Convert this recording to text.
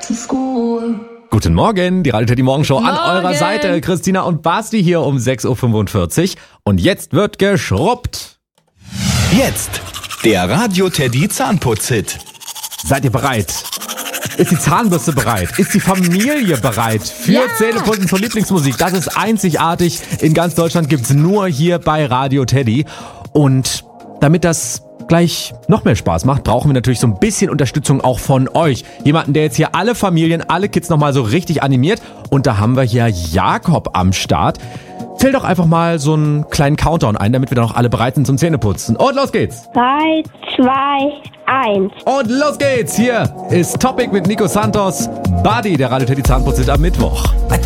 Guten Morgen, die Radio Teddy Morgenshow an eurer Seite. Christina und Basti hier um 6.45 Uhr. Und jetzt wird geschrubbt. Jetzt der Radio Teddy Zahnputz-Hit. Seid ihr bereit? Ist die Zahnbürste bereit? Ist die Familie bereit für Zähneputzen zur Lieblingsmusik? Das ist einzigartig. In ganz Deutschland gibt's nur hier bei Radio Teddy. Und damit das gleich noch mehr Spaß macht, brauchen wir natürlich so ein bisschen Unterstützung auch von euch. Jemanden, der jetzt hier alle Familien, alle Kids nochmal so richtig animiert. Und da haben wir hier Jakob am Start. Zähl doch einfach mal so einen kleinen Countdown ein, damit wir dann auch alle bereit sind zum Zähneputzen. Und los geht's! 3, 2, 1. Und los geht's! Hier ist Topic mit Nico Santos. Buddy, der Radio Teddy Zahnputz am Mittwoch.